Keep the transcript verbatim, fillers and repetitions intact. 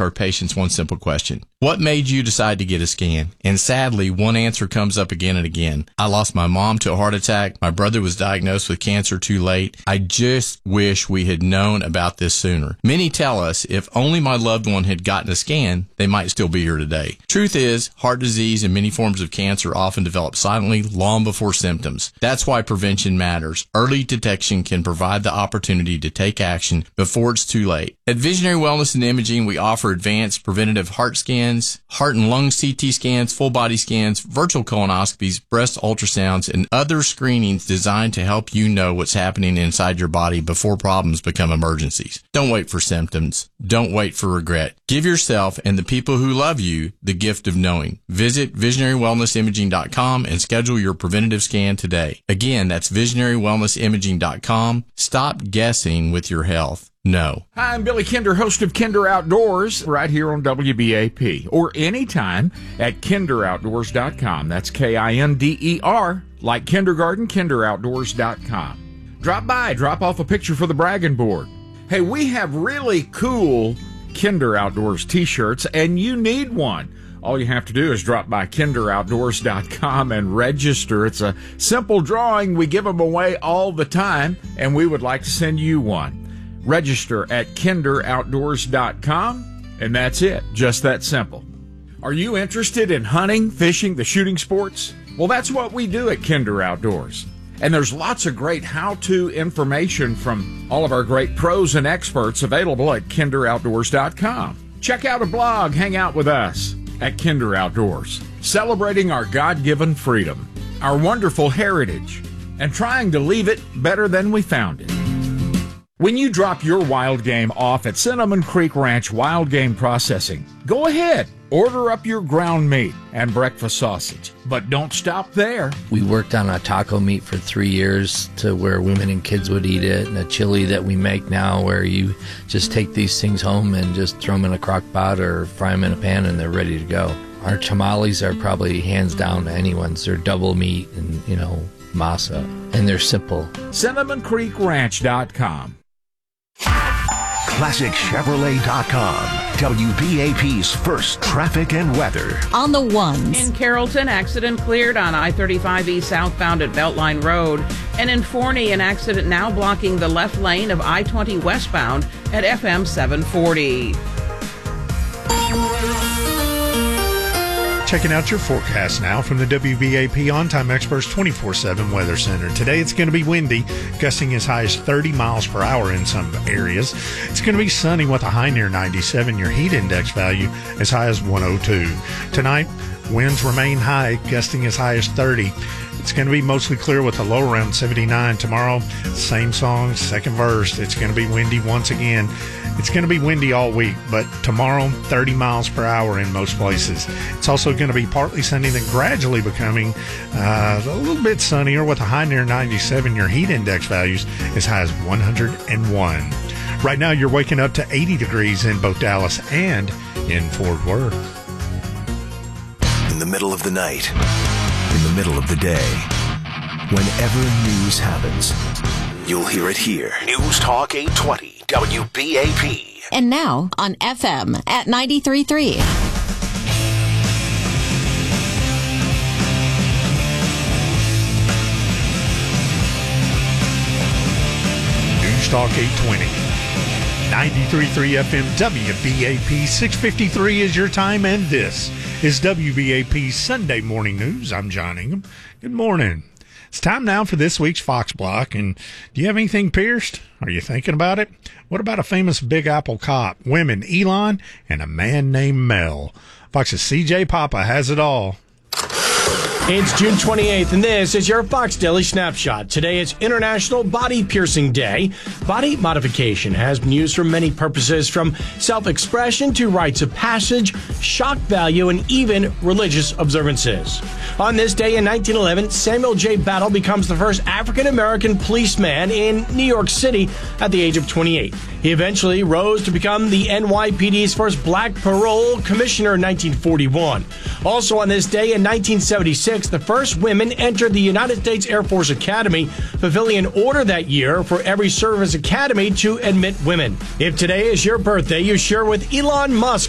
ask our patients one simple question. What made you decide to get a scan? And sadly, one answer comes up again and again. I lost my mom to a heart attack. My brother was diagnosed with cancer too late. I just wish we had known about this sooner. Many tell us if only my loved one had gotten a scan, they might still be here today. Truth is, heart disease and many forms of cancer often develop silently long before symptoms. That's why prevention matters. Early detection can provide the opportunity to take action before it's too late. At Visionary Wellness and Imaging, we offer advanced preventative heart scans, heart and lung C T scans, full body scans, virtual colonoscopies, breast ultrasounds, and other screenings designed to help you know what's happening inside your body before problems become emergencies. Don't wait for symptoms. Don't wait for regret. Give yourself and the people who love you the gift of knowing. Visit visionary wellness imaging dot com and schedule your preventative scan today. Again, that's visionary wellness imaging dot com. Stop guessing with your health. No. Hi, I'm Billy Kinder, host of Kinder Outdoors, right here on W B A P, or anytime at kinder outdoors dot com. That's K I N D E R, like kindergarten, kinder outdoors dot com. Drop by, drop off a picture for the bragging board. Hey, we have really cool Kinder Outdoors t-shirts, and you need one. All you have to do is drop by kinder outdoors dot com and register. It's a simple drawing. We give them away all the time, and we would like to send you one. Register at kinder outdoors dot com, and that's it. Just that simple. Are you interested in hunting, fishing, the shooting sports? Well, that's what we do at Kinder Outdoors. And there's lots of great how-to information from all of our great pros and experts available at kinder outdoors dot com. Check out a blog, hang out with us at Kinder Outdoors, celebrating our God-given freedom, our wonderful heritage, and trying to leave it better than we found it. When you drop your wild game off at Cinnamon Creek Ranch Wild Game Processing, go ahead, order up your ground meat and breakfast sausage. But don't stop there. We worked on a taco meat for three years to where women and kids would eat it, and a chili that we make now where you just take these things home and just throw them in a crock pot or fry them in a pan and they're ready to go. Our tamales are probably hands down anyone's. They're double meat and, you know, masa, and they're simple. cinnamon creek ranch dot com. classic chevrolet dot com, W B A P's first traffic and weather. On the ones. In Carrollton, accident cleared on I thirty-five E southbound at Beltline Road. And in Forney, an accident now blocking the left lane of I twenty westbound at F M seven forty. Checking out your forecast now from the W B A P On-Time Experts twenty-four seven Weather Center. Today it's going to be windy, gusting as high as thirty miles per hour in some areas. It's going to be sunny with a high near ninety-seven, your heat index value as high as one oh two. Tonight, winds remain high, gusting as high as thirty. It's going to be mostly clear with a low around seventy-nine. Tomorrow, same song, second verse. It's going to be windy once again. It's going to be windy all week, but tomorrow, thirty miles per hour in most places. It's also going to be partly sunny, then gradually becoming uh, a little bit sunnier with a high near ninety-seven. Your heat index values as high as one hundred one. Right now, you're waking up to eighty degrees in both Dallas and in Fort Worth. In the middle of the night, in the middle of the day, whenever news happens, you'll hear it here. News Talk eight twenty, W B A P. And now on F M at ninety-three point three. News Talk eight twenty. ninety-three point three F M W B A P. six fifty-three is your time, and this is W B A P Sunday Morning News. I'm John Ingham. Good morning. It's time now for this week's Fox Block. And do you have anything pierced? Are you thinking about it? What about a famous Big Apple cop, women, Elon, and a man named Mel? Fox's C J Papa has it all. It's June twenty-eighth, and this is your Fox Daily Snapshot. Today is International Body Piercing Day. Body modification has been used for many purposes, from self-expression to rites of passage, shock value, and even religious observances. On this day in nineteen eleven, Samuel J. Battle becomes the first African-American policeman in New York City at the age of twenty-eight. He eventually rose to become the N Y P D's first black parole commissioner in nineteen forty-one. Also on this day in nineteen seventy-six, the first women entered the United States Air Force Academy, fulfilling an order that year for every service academy to admit women. If today is your birthday, you share with Elon Musk